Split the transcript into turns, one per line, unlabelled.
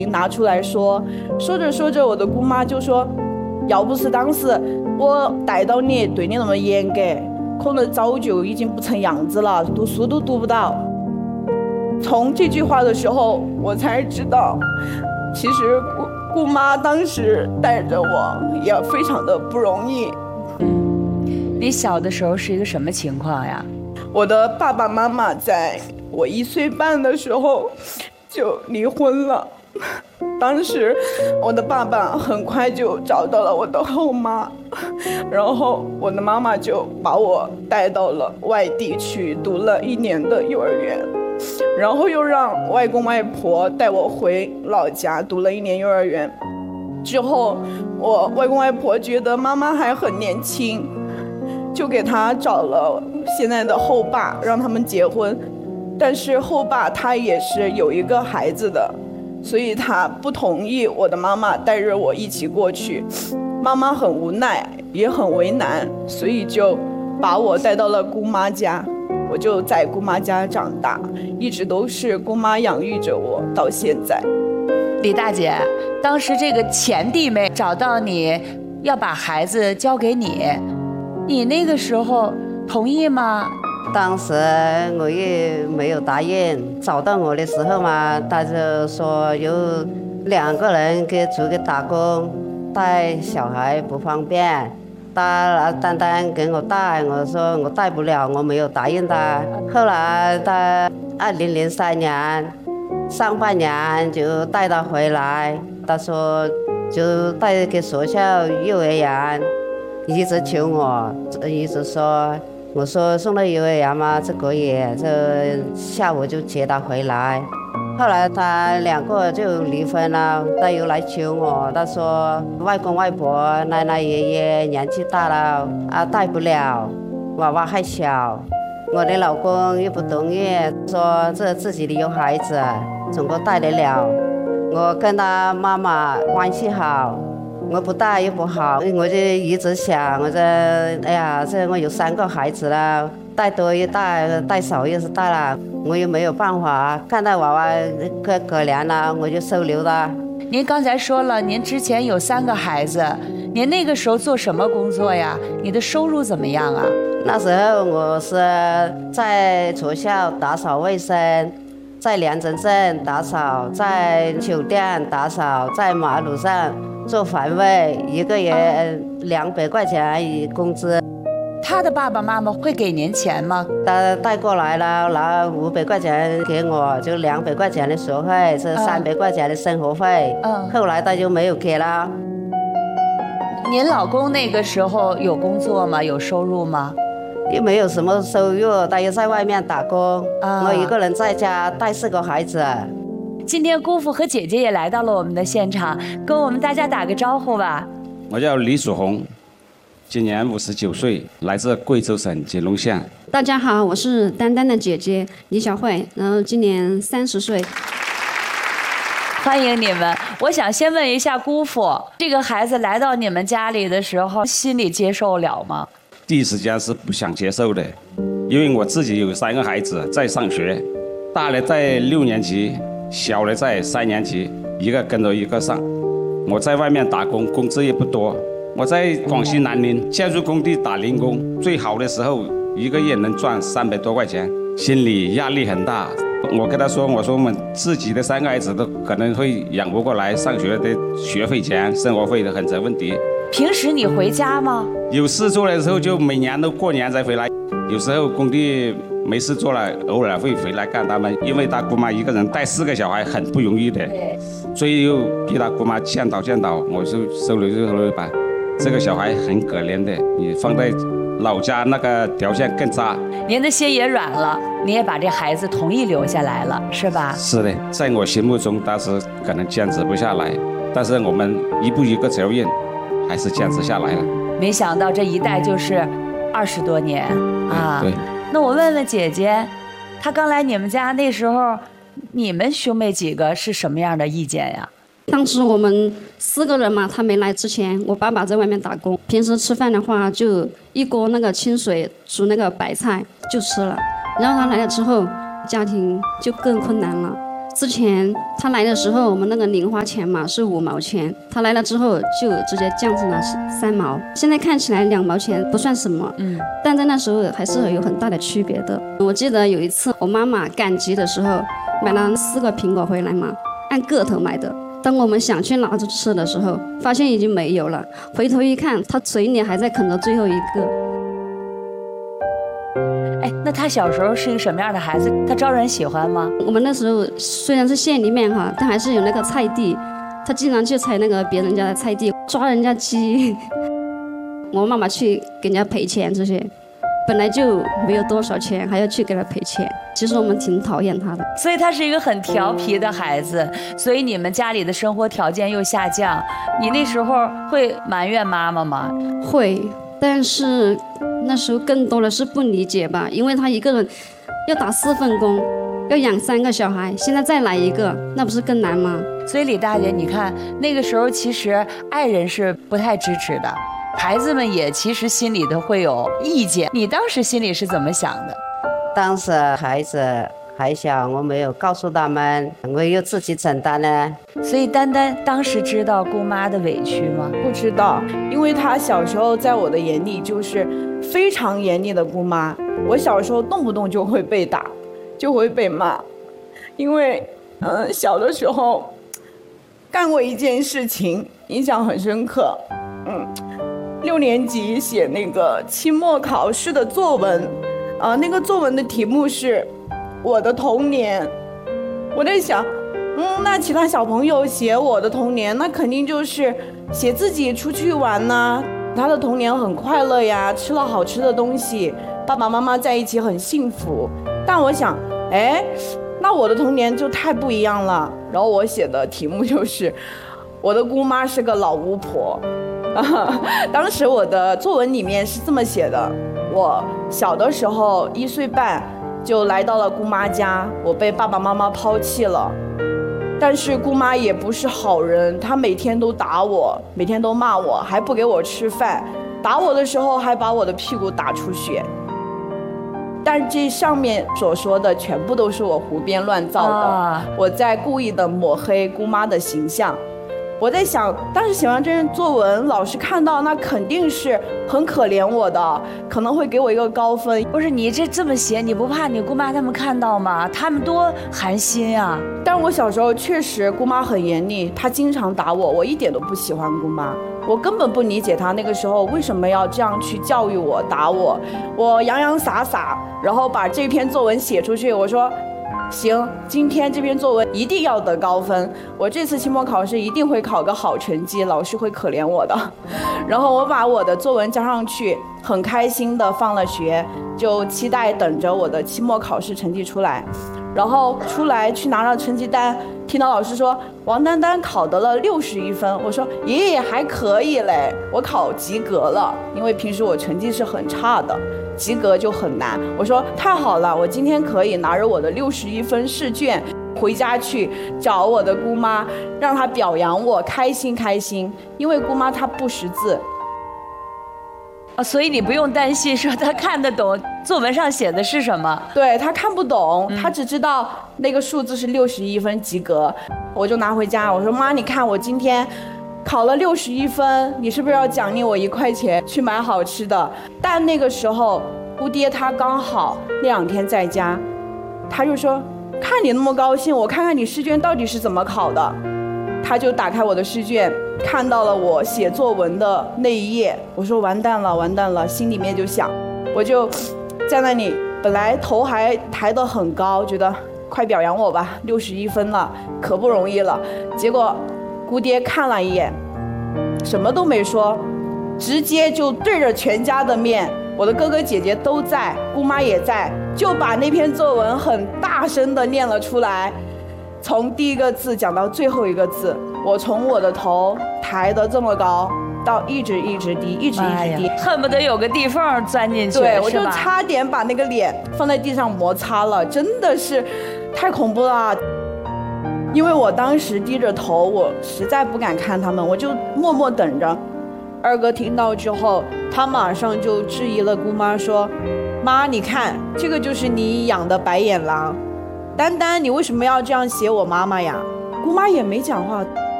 拿出来说，说着说着，我的姑妈就说，要不是当时我带到你，对你那么严格，可能早就已经不成样子了，读书都读不到。从这句话的时候，我才知道，其实姑妈当时带着我也非常的不容易。
你小的时候是一个什么情况呀？
我的爸爸妈妈在我1岁半的时候就离婚了。当时我的爸爸很快就找到了我的后妈，然后我的妈妈就把我带到了外地去读了1年的幼儿园，然后又让外公外婆带我回老家读了1年幼儿园。之后我外公外婆觉得妈妈还很年轻，就给她找了现在的后爸，让他们结婚。但是后爸他也是有一个孩子的，所以他不同意我的妈妈带着我一起过去。妈妈很无奈，也很为难，所以就把我带到了姑妈家。我就在姑妈家长大，一直都是姑妈养育着我到现在。
李大姐，当时这个前弟妹找到你，要把孩子交给你，你那个时候同意吗？
当时我也没有答应，找到我的时候嘛，他就说有2个人出去打工，带小孩不方便，他单单给我带，我说我带不了，我没有答应他。后来他2003年上半年就带他回来，他说就带给学校幼儿园，一直求我，一直说。我说送到幼儿园嘛，这可以，这下午就接他回来。后来他2个就离婚了，他又来求我，他说外公外婆、奶奶爷爷年纪大了带不了，娃娃还小。我的老公又不同意，说这自己的有孩子，总够带得了。我跟他妈妈关系好。我不带又不好，我就一直想，我这我有3个孩子了，带多又带，带少又是带了，我又没有办法，看到娃娃可怜了，我就收留他。
您刚才说了，您之前有3个孩子，您那个时候做什么工作呀？你的收入怎么样啊？
那时候我是在学校打扫卫生，在廉政镇打扫，在酒店打扫，在马路上做环卫，1个月200块钱工资。
他的爸爸妈妈会给您钱吗？
他带过来了，拿500块钱给我，就200块钱的学费，是300块钱的生活费。后来他就没有给了。
您老公那个时候有工作吗？有收入吗？
又没有什么收入，他又在外面打工。我一个人在家带4个孩子。
今天姑父和姐姐也来到了我们的现场，跟我们大家打个招呼吧。
我叫李曙红，今年59岁，来自贵州省金龙县。
大家好，我是丹丹的姐姐李小慧，然后今年30岁。
欢迎你们。我想先问一下姑父，这个孩子来到你们家里的时候，心里接受了吗？
第一时间是不想接受的，因为我自己有3个孩子在上学，大的在6年级，小的在3年级，一个跟着一个上。我在外面打工，工资也不多。我在广西南宁建筑工地打零工，最好的时候1个月能赚300多块钱，心里压力很大。我跟他说，我说我们自己的3个孩子都可能会养不过来，上学的学费钱、生活费都很成问题。
平时你回家吗？
有事做的时候就每年都过年才回来，有时候工地没事做了，偶尔会回来看他们，因为他姑妈一个人带4个小孩很不容易的，所以又给他姑妈劝导，我就收留吧。这个小孩很可怜的，你放在老家那个条件更差。
您的心也软了，你也把这孩子同意留下来了，是吧？
是的，在我心目中当时可能坚持不下来，但是我们一步一个脚印，还是坚持下来了。
没想到这一待就是20多年啊！
对。
那我问问姐姐，她刚来你们家那时候，你们兄妹几个是什么样的意见呀？
当时我们4个人嘛，他没来之前，我爸爸在外面打工，平时吃饭的话就一锅那个清水煮那个白菜就吃了。然后他来了之后，家庭就更困难了。 之前他来的时候，我们那个零花钱嘛是5毛钱，他来了之后就直接降成了3毛。现在看起来2毛钱不算什么，但在那时候还是有很大的区别的。我记得有一次我妈妈赶集的时候买了4个苹果回来嘛，按个头买的。当我们想去拿着吃的时候，发现已经没有了。回头一看，他嘴里还在啃着最后一个。
哎，那他小时候是一个什么样的孩子？他招人喜欢吗？
我们那时候虽然是县里面哈，但还是有那个菜地，他经常去采那个别人家的菜地，抓人家鸡。我妈妈去给人家赔钱，这些本来就没有多少钱，还要去给他赔钱。其实我们挺讨厌他的，
所以他是一个很调皮的孩子。所以你们家里的生活条件又下降，你那时候会埋怨妈妈吗？
会，但是那时候更多的是不理解吧，因为他一个人要打4份工，要养3个小孩，现在再来一个，那不是更难吗？
所以李大姐，你看那个时候其实爱人是不太支持的，孩子们也其实心里头会有意见。你当时心里是怎么想的？
当时孩子还小，我没有告诉他们，我又自己承担呢。
所以丹丹当时知道姑妈的委屈吗？
不知道，因为她小时候在我的眼里就是非常严厉的姑妈。我小时候动不动就会被打，就会被骂，因为小的时候干过一件事情，印象很深刻。6年级写那个期末考试的作文，那个作文的题目是我的童年。我在想，那其他小朋友写我的童年，那肯定就是写自己出去玩呐，他的童年很快乐呀，吃了好吃的东西，爸爸妈妈在一起很幸福。但我想，那我的童年就太不一样了。然后我写的题目就是我的姑妈是个老巫婆。当时我的作文里面是这么写的：我小的时候1岁半就来到了姑妈家，我被爸爸妈妈抛弃了。但是姑妈也不是好人，她每天都打我，每天都骂我，还不给我吃饭，打我的时候还把我的屁股打出血。但这上面所说的全部都是我胡编乱造的，我在故意的抹黑姑妈的形象。我在想，当时写完这篇作文，老师看到那肯定是很可怜我的，可能会给我一个高分。
不是你这么写，你不怕你姑妈他们看到吗？他们多寒心啊！
但我小时候确实姑妈很严厉，她经常打我，我一点都不喜欢姑妈，我根本不理解她那个时候为什么要这样去教育我、打我。我洋洋洒洒，然后把这篇作文写出去，我说行，今天这篇作文一定要得高分，我这次期末考试一定会考个好成绩，老师会可怜我的。然后我把我的作文交上去，很开心的放了学，就期待等着我的期末考试成绩出来。然后出来去拿了成绩单，听到老师说王丹丹考得了61分，我说咦，还可以嘞，我考及格了，因为平时我成绩是很差的，及格就很难。我说太好了，我今天可以拿着我的61分试卷回家去找我的姑妈，让她表扬我，开心开心。因为姑妈她不识字，
所以你不用担心说她看得懂作文上写的是什么。
对，她看不懂，她只知道那个数字是61分及格。我就拿回家，我说妈，你看我今天考了61分，你是不是要奖励我1块钱去买好吃的？但那个时候姑爹他刚好那2天在家，他就说看你那么高兴，我看看你试卷到底是怎么考的。他就打开我的试卷，看到了我写作文的那一页，我说完蛋了完蛋了，心里面就想，我就在那里本来头还抬得很高，觉得快表扬我吧，61分了，可不容易了。结果姑爹看了一眼，什么都没说，直接就对着全家的面，我的哥哥姐姐都在，姑妈也在，就把那篇作文很大声地念了出来，从第一个字讲到最后一个字，我从我的头抬得这么高，到一直低，一直低，
恨不得有个地缝钻进去。
对，我就差点把那个脸放在地上摩擦了，真的是太恐怖了。因为我当时低着头，我实在不敢看他们，我就默默等着。二哥听到之后，他马上就质疑了姑妈说，妈，你看这个就是你养的白眼狼。
丹丹，你为什么要这样写我妈妈呀？
姑妈也没讲话，